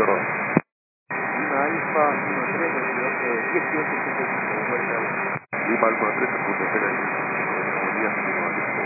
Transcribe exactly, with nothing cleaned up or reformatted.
Perdón. Lima Alfa uno tres veintidós dieciocho setenta y cinco, Lima Lima Alfa tres, punto cero, buen día,